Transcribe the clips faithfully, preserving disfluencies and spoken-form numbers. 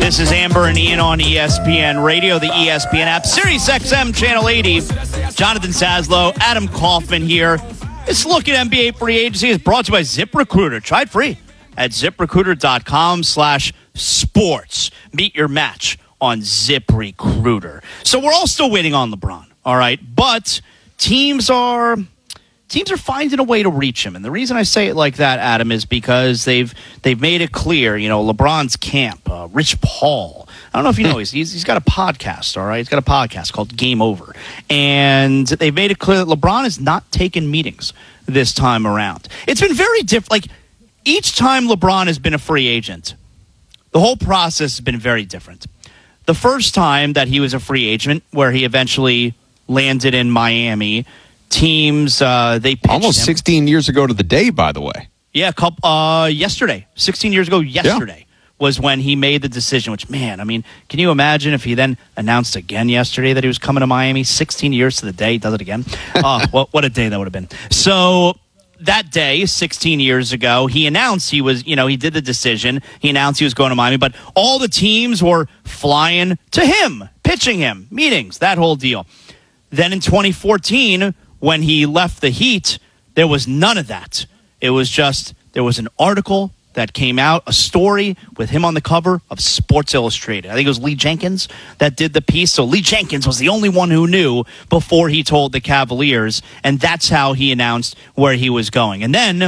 This is Amber and Ian on E S P N Radio, the E S P N app, Sirius X M Channel eighty. Jonathan Saslow, Adam Kaufman here. This look at N B A free agency is brought to you by ZipRecruiter. Try it free at ZipRecruiter.com slash sports. Meet your match on ZipRecruiter. So we're all still waiting on LeBron, all right? But teams are... Teams are finding a way to reach him. And the reason I say it like that, Adam, is because they've they've made it clear, you know, LeBron's camp, uh, Rich Paul. I don't know if you know, he's, he's he's got a podcast, all right? He's got a podcast called Game Over. And they've made it clear that LeBron is not taking meetings this time around. It's been very different. Like, each time LeBron has been a free agent, the whole process has been very different. The first time that he was a free agent, where he eventually landed in Miami, teams, uh, they pitched almost him. sixteen years ago to the day, by the way. Yeah, couple, uh, yesterday. sixteen years ago yesterday yeah. was when he made the decision, which, man, I mean, can you imagine if he then announced again yesterday that he was coming to Miami? sixteen years to the day, he does it again. uh, what, what a day that would have been. So that day, sixteen years ago, he announced he was, you know, he did the decision. He announced he was going to Miami, but all the teams were flying to him, pitching him, meetings, that whole deal. Then in twenty fourteen, when he left the Heat, there was none of that. It was just, there was an article that came out, a story with him on the cover of Sports Illustrated. I think it was Lee Jenkins that did the piece. So Lee Jenkins was the only one who knew before he told the Cavaliers, and that's how he announced where he was going. And then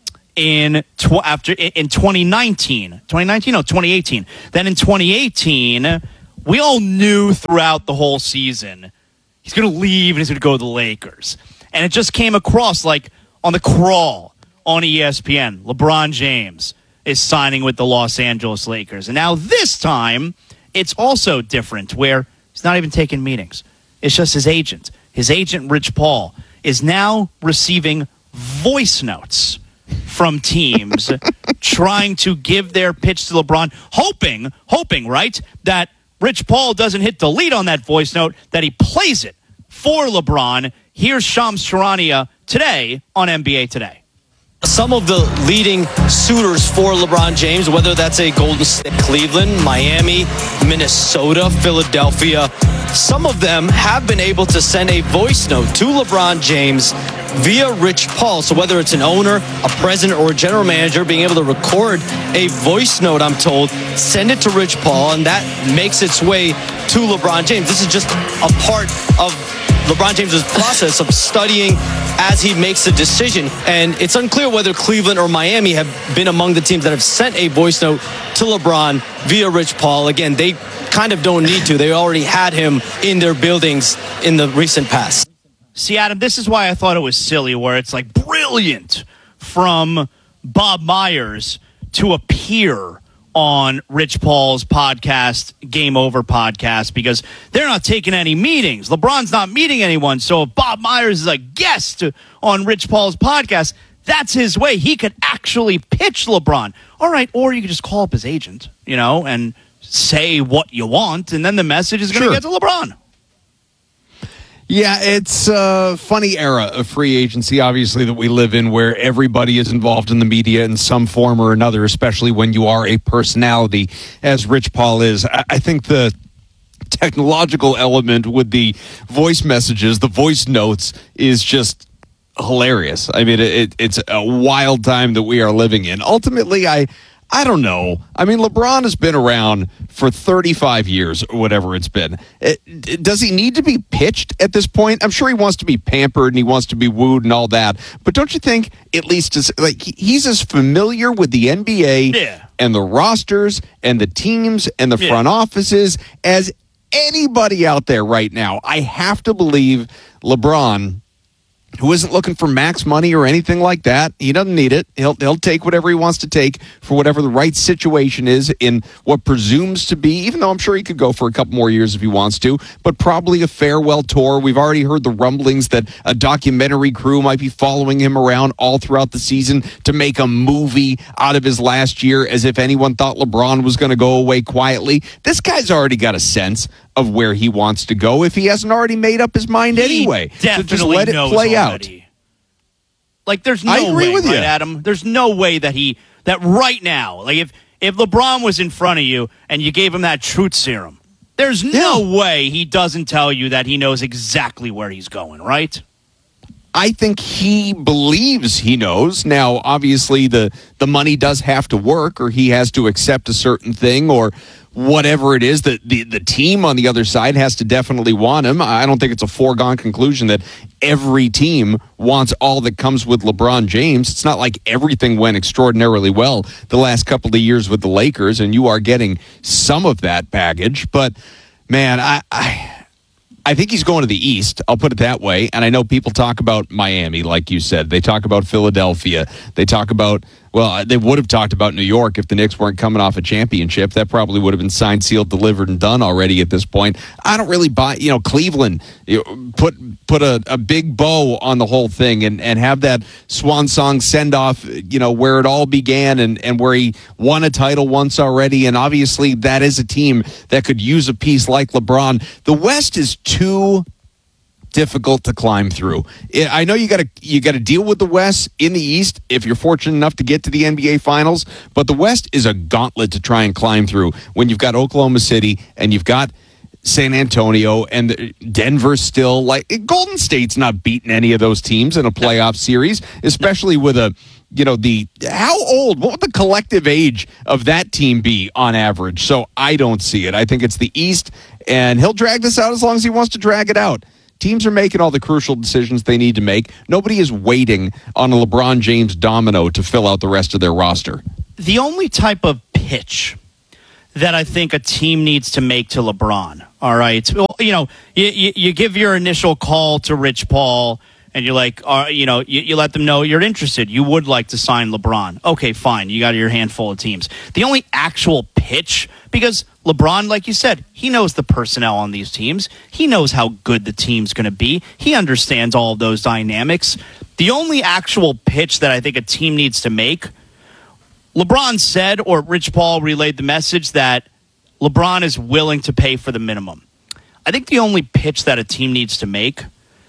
in tw- after in twenty nineteen, twenty nineteen, no, twenty eighteen. Then in twenty eighteen, we all knew throughout the whole season he's going to leave and he's going to go to the Lakers. And it just came across like on the crawl on E S P N. LeBron James is signing with the Los Angeles Lakers. And now this time, it's also different where he's not even taking meetings. It's just his agent. His agent, Rich Paul, is now receiving voice notes from teams trying to give their pitch to LeBron, hoping, hoping, right, that Rich Paul doesn't hit delete on that voice note, that he plays it for LeBron. Here's Shams Charania today on N B A Today. Some of the leading suitors for LeBron James, whether that's a Golden State, Cleveland, Miami, Minnesota, Philadelphia, some of them have been able to send a voice note to LeBron James via Rich Paul. So whether it's an owner, a president, or a general manager, being able to record a voice note, I'm told, send it to Rich Paul, and that makes its way to LeBron James. This is just a part of LeBron James's process of studying as he makes a decision. And it's unclear whether Cleveland or Miami have been among the teams that have sent a voice note to LeBron via Rich Paul. Again, they kind of don't need to. They already had him in their buildings in the recent past. See, Adam, this is why I thought it was silly, where it's like brilliant from Bob Myers to appear on Rich Paul's podcast, Game Over podcast, because they're not taking any meetings. LeBron's not meeting anyone. So if Bob Myers is a guest on Rich Paul's podcast, that's his way. He could actually pitch LeBron. All right, or you could just call up his agent, you know, and say what you want, and then the message is going to Sure. get to LeBron. Yeah, it's a funny era of free agency, obviously, that we live in, where everybody is involved in the media in some form or another, especially when you are a personality, as Rich Paul is. I think the technological element with the voice messages, the voice notes, is just hilarious. I mean, it, it's a wild time that we are living in. Ultimately, I... I don't know. I mean, LeBron has been around for thirty-five years or whatever it's been. It, does he need to be pitched at this point? I'm sure he wants to be pampered and he wants to be wooed and all that. But don't you think at least as, like he's as familiar with the N B A yeah. and the rosters and the teams and the yeah. front offices as anybody out there right now? I have to believe LeBron, who isn't looking for max money or anything like that. He doesn't need it. He'll he'll take whatever he wants to take for whatever the right situation is in what presumes to be, even though I'm sure he could go for a couple more years if he wants to, but probably a farewell tour. We've already heard the rumblings that a documentary crew might be following him around all throughout the season to make a movie out of his last year, as if anyone thought LeBron was going to go away quietly. This guy's already got a sense of where he wants to go if he hasn't already made up his mind he anyway. Definitely so just let it knows play already. out. Like, there's no I agree way, with right, you. Adam? There's no way that he, that right now, like, if if LeBron was in front of you and you gave him that truth serum, there's no Yeah. way he doesn't tell you that he knows exactly where he's going, right? I think he believes he knows. Now, obviously, the, the money does have to work, or he has to accept a certain thing, or whatever it is that the, the team on the other side has to definitely want him. I don't think it's a foregone conclusion that every team wants all that comes with LeBron James. It's not like everything went extraordinarily well the last couple of years with the Lakers, and you are getting some of that baggage. But, man, I... I I think he's going to the East. I'll put it that way. And I know people talk about Miami, like you said. They talk about Philadelphia. They talk about, well, they would have talked about New York if the Knicks weren't coming off a championship. That probably would have been signed, sealed, delivered, and done already at this point. I don't really buy, you know, Cleveland, you know, put put a, a big bow on the whole thing and, and have that swan song send off, you know, where it all began and, and where he won a title once already. And obviously that is a team that could use a piece like LeBron. The West is too difficult to climb through. I know you got to you got to deal with the West in the East if you're fortunate enough to get to the N B A Finals, but the West is a gauntlet to try and climb through when you've got Oklahoma City and you've got San Antonio and Denver still. Like Golden State's not beating any of those teams in a playoff series, especially with a you know the how old what would the collective age of that team be on average? So I don't see it. I think it's the East, and he'll drag this out as long as he wants to drag it out. Teams are making all the crucial decisions they need to make. Nobody is waiting on a LeBron James domino to fill out the rest of their roster. The only type of pitch that I think a team needs to make to LeBron, all right? Well, you know, you, you, you give your initial call to Rich Paul, and you're like, uh, you know, you, you let them know you're interested. You would like to sign LeBron. Okay, fine. You got your handful of teams. The only actual pitch, because LeBron, like you said, he knows the personnel on these teams. He knows how good the team's going to be. He understands all of those dynamics. The only actual pitch that I think a team needs to make, LeBron said, or Rich Paul relayed the message that LeBron is willing to pay for the minimum. I think the only pitch that a team needs to make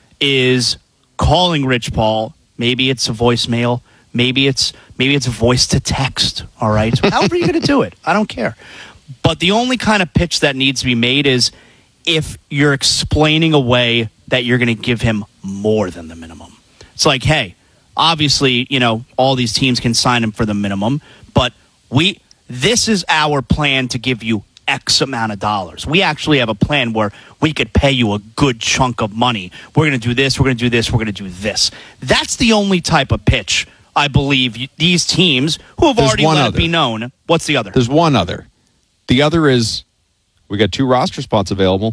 is calling Rich Paul. Maybe it's a voicemail. Maybe it's maybe it's a voice to text. All right, however you're going to do it, I don't care. But the only kind of pitch that needs to be made is if you're explaining away that you're going to give him more than the minimum. It's like, hey, obviously, you know, all these teams can sign him for the minimum, but we this is our plan to give you X amount of dollars. We actually have a plan where we could pay you a good chunk of money. We're going to do this, we're going to do this, we're going to do this. That's the only type of pitch I believe these teams who have There's already one let other. it be known. What's the other? There's one other. The other is we got two roster spots available.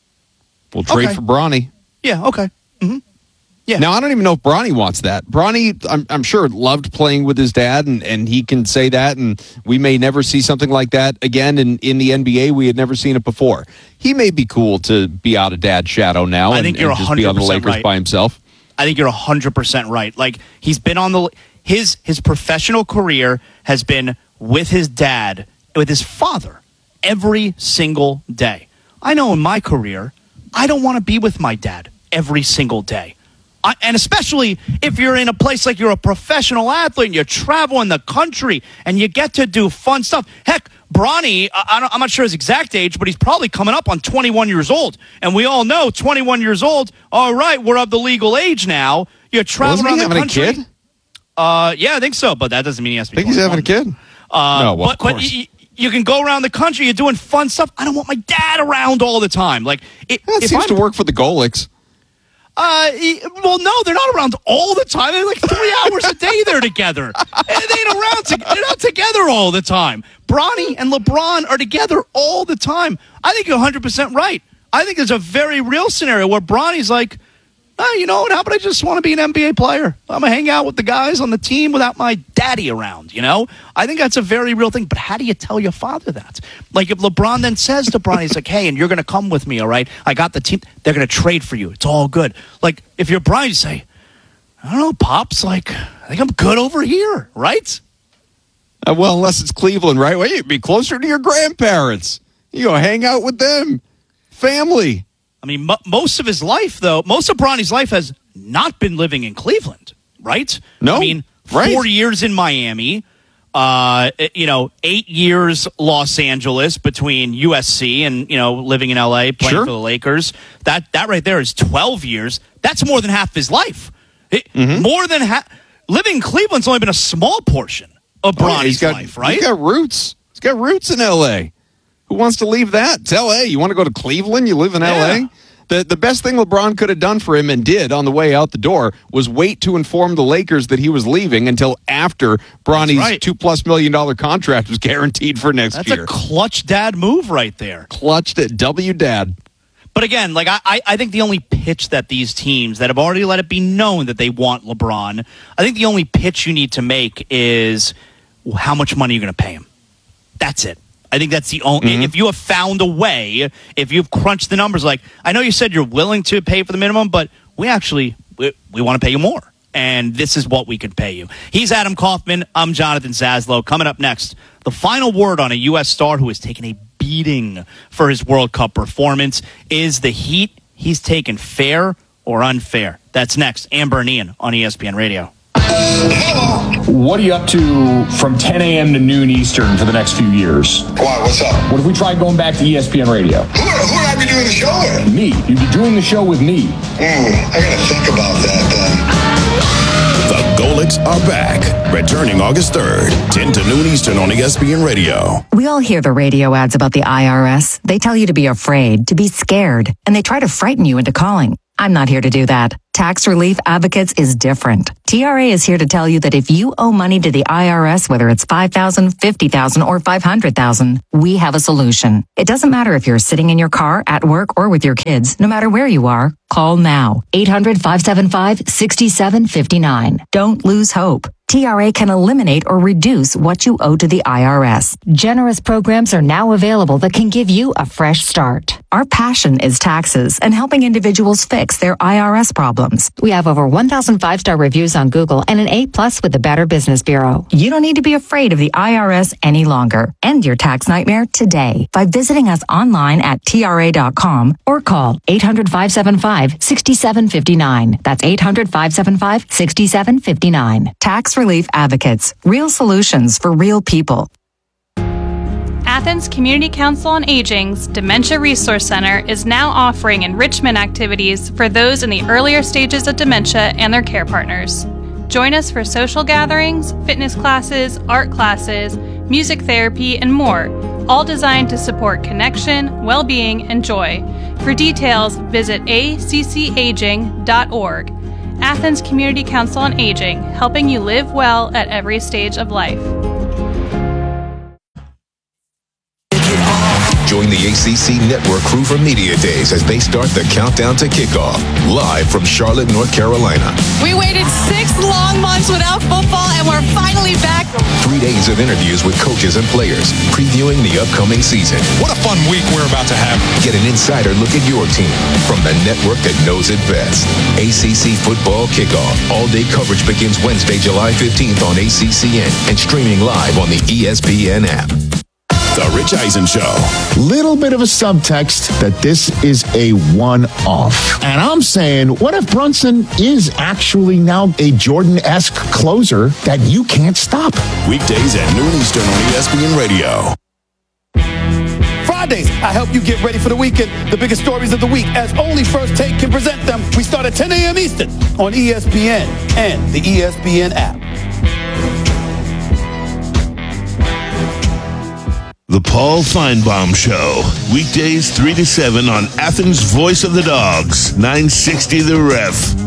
We'll trade Okay. for Bronny. Yeah, okay. Mm-hmm. Yeah. Now, I don't even know if Bronny wants that. Bronny, I'm, I'm sure, loved playing with his dad, and, and he can say that, and we may never see something like that again in, in the N B A. We had never seen it before. He may be cool to be out of dad's shadow now I and, think you're and just be on the one hundred percent Lakers right. by himself. I think you're one hundred percent right. Like, he's been on the his his professional career has been with his dad, with his father, every single day. I know in my career, I don't want to be with my dad every single day. I, and especially if you're in a place like you're a professional athlete and you're traveling the country and you get to do fun stuff. Heck, Bronny, I, I don't, I'm not sure his exact age, but he's probably coming up on twenty-one years old. And we all know twenty-one years old, all right, we're of the legal age now. You're traveling Wasn't he around the having a country. kid? Uh, yeah, I think so, but that doesn't mean he has to I be think he's having a twenty-one. kid. Uh, no, well, but, of course. but y- you can go around the country, you're doing fun stuff. I don't want my dad around all the time. Like, it, That if seems I'm, to work for the Golics. Uh, y- well, no, they're not around all the time. They're like three hours a day they're together. And they ain't around. To, they're not together all the time. Bronny and LeBron are together all the time. I think you're one hundred percent right. I think there's a very real scenario where Bronny's like, oh, you know what? How about I just want to be an N B A player? I'm going to hang out with the guys on the team without my daddy around, you know? I think that's a very real thing. But how do you tell your father that? Like, if LeBron then says to Bronny, he's like, hey, and you're going to come with me, all right? I got the team. They're going to trade for you. It's all good. Like, if you're Bronny, you say, I don't know, Pops, like, I think I'm good over here, right? Uh, well, unless it's Cleveland, right? Well, you'd be closer to your grandparents. You go hang out with them. Family. I mean, m- most of his life, though, most of Bronny's life has not been living in Cleveland, right? No, I mean, right. four years in Miami, Uh, you know, eight years Los Angeles between U S C and, you know, living in L A, playing Sure. for the Lakers. That that right there is twelve years. That's more than half his life. It, Mm-hmm. More than half. Living in Cleveland's only been a small portion of Oh, yeah, Bronny's he's got, life, right? He's got roots. He's got roots in L A. Who wants to leave that? It's L A. You want to go to Cleveland? You live in L A? Yeah. The the best thing LeBron could have done for him and did on the way out the door was wait to inform the Lakers that he was leaving until after Bronny's right. two plus million dollar contract was guaranteed for next That's year. a clutch dad move right there. Clutched at W Dad. But again, like I, I I think the only pitch that these teams that have already let it be known that they want LeBron, I think the only pitch you need to make is how much money you're going to pay him. That's it. I think that's the only. Mm-hmm. If you have found a way, if you've crunched the numbers, like I know you said you're willing to pay for the minimum, but we actually we, we want to pay you more, and this is what we could pay you. He's Adam Kaufman. I'm Jonathan Zaslow. Coming up next, the final word on a U S star who has taken a beating for his World Cup performance. Is the heat he's taken fair or unfair? That's next. Amber and Ian on E S P N Radio. What are you up to from ten a.m. to noon Eastern for the next few years? Why? What's up? What if we tried going back to E S P N Radio? Who, who would I be doing the show with? Me. You'd be doing the show with me. Hmm, I gotta think about that then. The Golets are back, returning August third, ten to noon Eastern on E S P N Radio. We all hear the radio ads about the I R S. They tell you to be afraid, to be scared, and they try to frighten you into calling. I'm not here to do that. Tax Relief Advocates is different. T R A is here to tell you that if you owe money to the I R S, whether it's five thousand dollars, fifty thousand dollars, or five hundred thousand dollars, we have a solution. It doesn't matter if you're sitting in your car, at work, or with your kids. No matter where you are, call now. eight hundred, five seven five, six seven five nine. Don't lose hope. T R A can eliminate or reduce what you owe to the I R S. Generous programs are now available that can give you a fresh start. Our passion is taxes and helping individuals fix their I R S problems. We have over one thousand five-star reviews on Google and an A plus with the Better Business Bureau. You don't need to be afraid of the I R S any longer. End your tax nightmare today by visiting us online at T R A dot com or call eight hundred, five seven five, six seven five nine. That's eight hundred, five seven five, six seven five nine. Tax Relief Advocates. Real solutions for real people. Athens Community Council on Aging's Dementia Resource Center is now offering enrichment activities for those in the earlier stages of dementia and their care partners. Join us for social gatherings, fitness classes, art classes, music therapy, and more, all designed to support connection, well-being, and joy. For details, visit a c c aging dot org. Athens Community Council on Aging, helping you live well at every stage of life. Join the A C C Network crew for Media Days as they start the countdown to kickoff, live from Charlotte, North Carolina. We waited six long months without football, and we're finally back. Three days of interviews with coaches and players, previewing the upcoming season. What a fun week we're about to have. Get an insider look at your team from the network that knows it best. A C C Football Kickoff. All-day coverage begins Wednesday, July fifteenth on A C C N and streaming live on the E S P N app. The Rich Eisen Show. Little bit of a subtext that this is a one-off. And I'm saying, what if Brunson is actually now a Jordan-esque closer that you can't stop? Weekdays at noon Eastern on E S P N Radio. Fridays, I help you get ready for the weekend. The biggest stories of the week, as only First Take can present them. We start at ten a.m. Eastern on E S P N and the E S P N app. The Paul Feinbaum Show. Weekdays three to seven on Athens' Voice of the Dogs, nine sixty The Ref.